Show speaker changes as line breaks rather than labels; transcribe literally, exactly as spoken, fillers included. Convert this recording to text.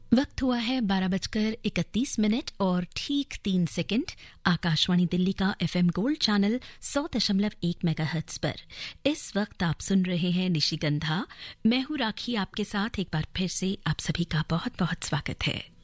वक्त हुआ है बारह बजकर इकतीस मिनट और ठीक तीन सेकंड। आकाशवाणी दिल्ली का एफएम गोल्ड चैनल सौ दशमलव एक मेगाहर्ट्ज पर इस वक्त आप सुन रहे हैं निशिगंधा। मैं हूं राखी, आपके साथ एक बार फिर से आप सभी का बहुत बहुत स्वागत है।